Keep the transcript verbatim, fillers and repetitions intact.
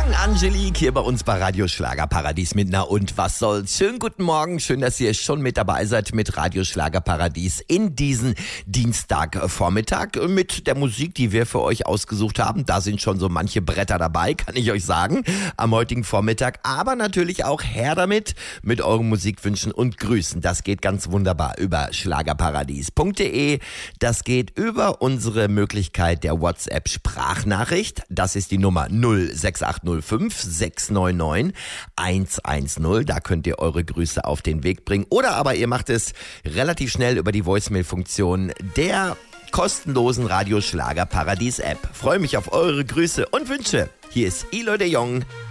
Young Angelique hier bei uns bei Radio Schlagerparadies mit Na und was soll's. Schönen guten Morgen, schön, dass ihr schon mit dabei seid mit Radio Schlagerparadies in diesen Dienstagvormittag mit der Musik, die wir für euch ausgesucht haben. Da sind schon so manche Bretter dabei, kann ich euch sagen, am heutigen Vormittag. Aber natürlich auch her damit mit euren Musikwünschen und Grüßen. Das geht ganz wunderbar über schlagerparadies punkt de. Das geht über unsere Möglichkeit der WhatsApp-Sprachnachricht. Das ist die Nummer null sechs acht null fünf sechs neun neun eins eins null. Da könnt ihr eure Grüße auf den Weg bringen. Oder aber ihr macht es relativ schnell über die Voicemail-Funktion der kostenlosen Radio Schlagerparadies App. Freue mich auf eure Grüße und Wünsche. Hier ist Eloy de Jong.